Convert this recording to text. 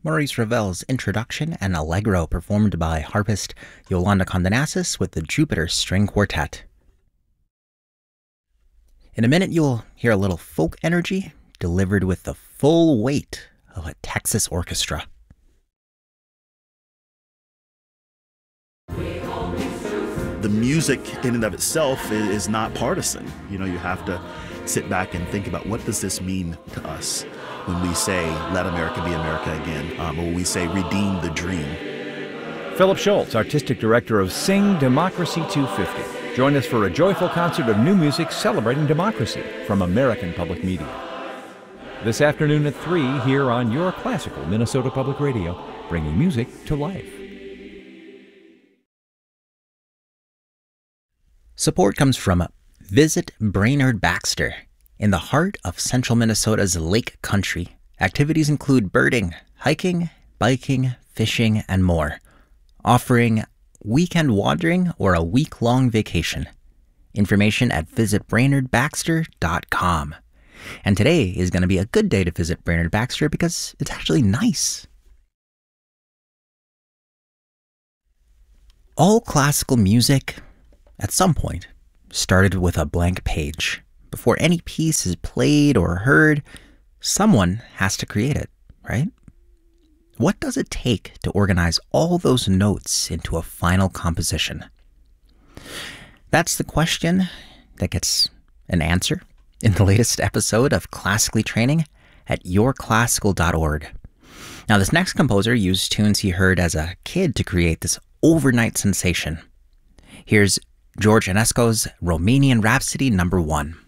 Maurice Ravel's Introduction and Allegro performed by harpist Yolanda Condenasis with the Jupiter String Quartet. In a minute, you'll hear a little folk energy delivered with the full weight of a Texas orchestra. The music in and of itself is not partisan. You have to sit back and think about, what does this mean to us when we say, let America be America again, or when we say, redeem the dream. Philip Schultz, Artistic Director of Sing Democracy 250. Join us for a joyful concert of new music celebrating democracy from American Public Media. This afternoon at 3 here on your classical Minnesota Public Radio, bringing music to life. Support comes from Visit Brainerd Baxter. In the heart of central Minnesota's lake country, activities include birding, hiking, biking, fishing, and more, offering weekend wandering or a week-long vacation. Information at visitbrainerdbaxter.com. And today is going to be a good day to visit Brainerd Baxter because it's actually nice. All classical music, at some point, started with a blank page. Before any piece is played or heard, someone has to create it, right? What does it take to organize all those notes into a final composition? That's the question that gets an answer in the latest episode of Classically Training at yourclassical.org. Now, this next composer used tunes he heard as a kid to create this overnight sensation. Here's George Enesco's Romanian Rhapsody No. 1.